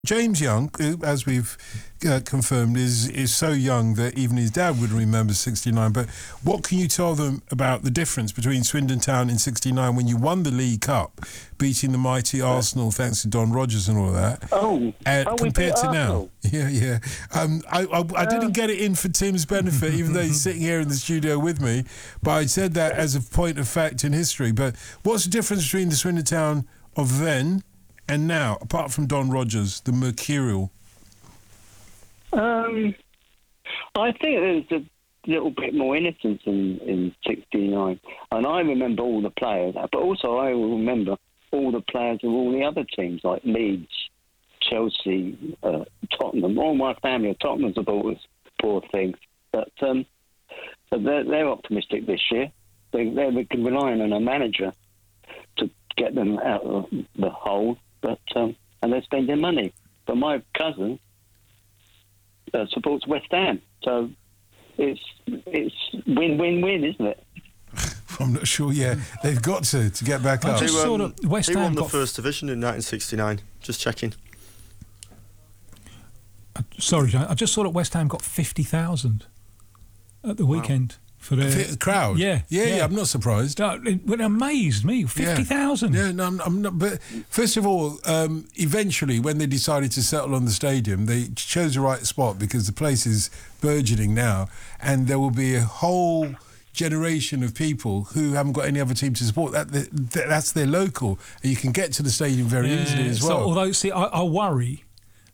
James Young, who, as we've confirmed, is so young that even his dad would remember 69. But what can you tell them about the difference between Swindon Town in 69 when you won the League Cup, beating the mighty Arsenal thanks to Don Rodgers and all that, compared to now? Yeah. I didn't get it in for Tim's benefit, even though he's sitting here in the studio with me. But I said that as a point of fact in history. But what's the difference between the Swindon Town of then and now, apart from Don Rodgers, the Mercurial? I think there's a little bit more innocence in 69. And I remember all the players, but also I will remember all the players of all the other teams, like Leeds, Chelsea, Tottenham. All my family are Tottenham supporters, poor things. But so they're optimistic this year. They're relying on a manager to get them out of the hole. But and they're spending money. But my cousin supports West Ham, so it's win-win-win, isn't it? I'm not sure. Yeah, they've got to get back up. West Ham won the First Division in 1969. Just checking. Sorry, I just saw that West Ham got 50,000 at the weekend. For the crowd? Yeah. I'm not surprised. It amazed me, 50,000. Yeah, no, I'm not. But first of all, eventually, when they decided to settle on the stadium, they chose the right spot because the place is burgeoning now, and there will be a whole generation of people who haven't got any other team to support. That's their local, and you can get to the stadium very easily as well. So, although, see, I worry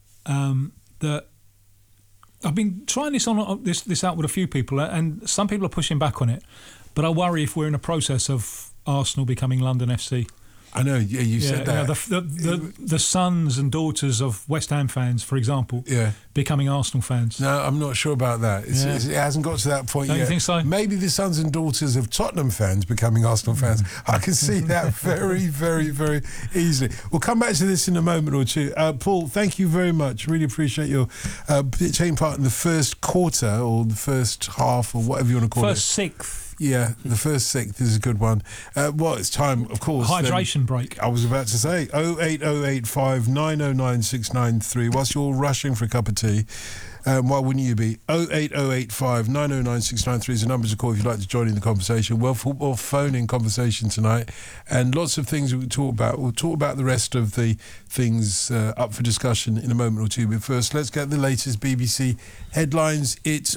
that I've been trying this out with a few people, and some people are pushing back on it. But I worry if we're in a process of Arsenal becoming London FC. I know, you said that. The sons and daughters of West Ham fans, for example, becoming Arsenal fans. No, I'm not sure about that. It hasn't got to that point yet. Don't you think so? Maybe the sons and daughters of Tottenham fans becoming Arsenal fans. I can see that very, very, very easily. We'll come back to this in a moment or two. Paul, thank you very much. Really appreciate your taking part in the first quarter or the first half or whatever you want to call it. First sixth. Yeah, the first sixth is a good one. It's time, of course. Hydration break. I was about to say 08085 909 693. Whilst you're all rushing for a cup of tea, why wouldn't you be? 08085 909 693 is the number to call if you'd like to join in the conversation. Well, football phone-in conversation tonight, and lots of things we'll talk about. We'll talk about the rest of the things up for discussion in a moment or two. But first, let's get the latest BBC headlines. It's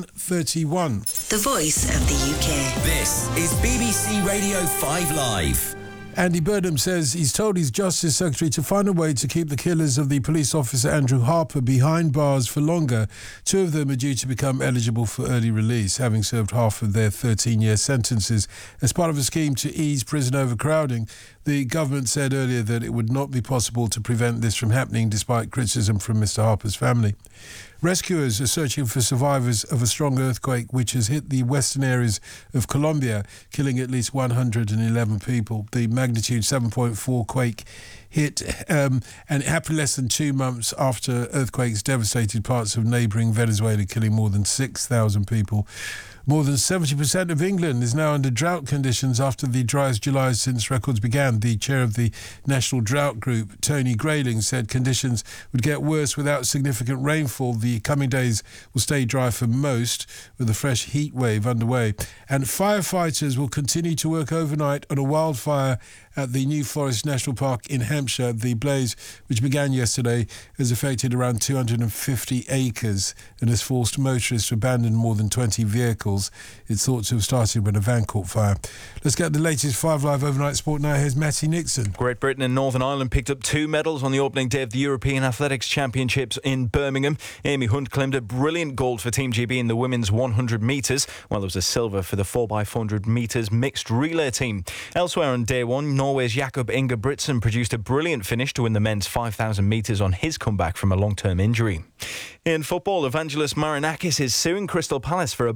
1:31. The voice of the UK. This is BBC Radio 5 Live. Andy Burnham says he's told his Justice Secretary to find a way to keep the killers of the police officer Andrew Harper behind bars for longer. Two of them are due to become eligible for early release, having served half of their 13-year sentences. As part of a scheme to ease prison overcrowding, the government said earlier that it would not be possible to prevent this from happening despite criticism from Mr. Harper's family. Rescuers are searching for survivors of a strong earthquake which has hit the western areas of Colombia, killing at least 111 people. The magnitude 7.4 quake hit, and it happened less than 2 months after earthquakes devastated parts of neighbouring Venezuela, killing more than 6,000 people. More than 70% of England is now under drought conditions after the driest July since records began. The chair of the National Drought Group, Tony Grayling, said conditions would get worse without significant rainfall. The coming days will stay dry for most, with a fresh heat wave underway. And firefighters will continue to work overnight on a wildfire at the New Forest National Park in Hampshire. The blaze, which began yesterday, has affected around 250 acres and has forced motorists to abandon more than 20 vehicles. It's thought to have started when a van caught fire. Let's get the latest 5 Live overnight sport now. Here's Matty Nixon. Great Britain and Northern Ireland picked up 2 medals on the opening day of the European Athletics Championships in Birmingham. Amy Hunt claimed a brilliant gold for Team GB in the women's 100 metres, while there was a silver for the 4x400 metres mixed relay team. Elsewhere on day one, Norway's Jakob Ingebrigtsen produced a brilliant finish to win the men's 5,000 metres on his comeback from a long-term injury. In football, Evangelos Marinakis is suing Crystal Palace for a ban on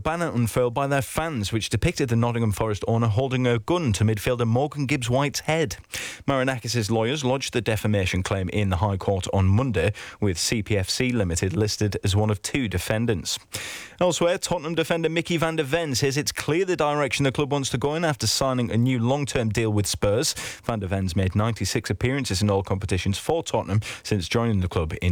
unfurled by their fans, which depicted the Nottingham Forest owner holding a gun to midfielder Morgan Gibbs-White's head. Marinakis' lawyers lodged the defamation claim in the High Court on Monday, with CPFC Limited listed as one of 2 defendants. Elsewhere, Tottenham defender Mickey van der Ven says it's clear the direction the club wants to go in after signing a new long-term deal with Spurs. Van der Ven's made 96 appearances in all competitions for Tottenham since joining the club in